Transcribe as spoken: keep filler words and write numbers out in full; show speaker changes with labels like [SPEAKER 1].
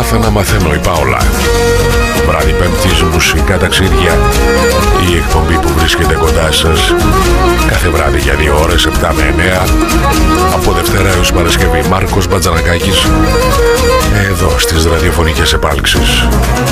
[SPEAKER 1] Μάθα να μαθαίνω, η Πάολα. Βράδυ Πέμπτης, μουσικά ταξίδια. Η εκπομπή που βρίσκεται κοντά σας κάθε βράδυ για δύο ώρες, επτά με εννέα. Από Δευτέρα έως Παρασκευή. Μάρκος Μπατζανακάκης, εδώ στις ραδιοφωνικές επάλξεις.